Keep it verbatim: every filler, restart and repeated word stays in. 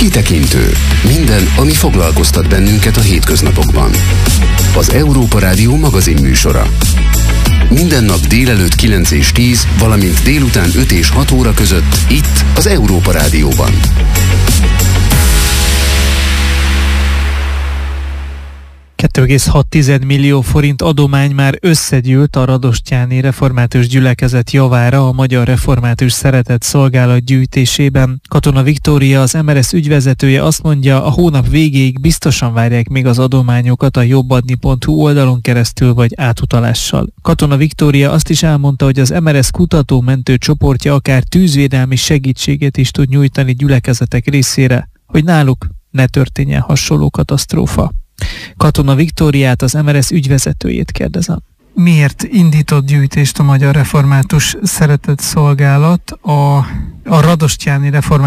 Kitekintő. Minden, ami foglalkoztat bennünket a hétköznapokban. Az Európa Rádió magazin műsora. Minden nap délelőtt kilenc és tíz, valamint délután öt és hat óra között itt az Európa Rádióban. kettő egész hat millió forint adomány már összegyűlt a Radostyáni Református Gyülekezet javára a Magyar Református Szeretett Szolgálat gyűjtésében. Katona Viktória, az em er es ügyvezetője azt mondja, a hónap végéig biztosan várják még az adományokat a jobbadni pont hu oldalon keresztül vagy átutalással. Katona Viktória azt is elmondta, hogy az em er es kutató-mentő csoportja akár tűzvédelmi segítséget is tud nyújtani gyülekezetek részére, hogy náluk ne történjen hasonló katasztrófa. Katona Viktóriát, az em er es ügyvezetőjét kérdezem. Miért indított gyűjtést a Magyar Református Szeretett Szolgálat a, a Radostyáni Református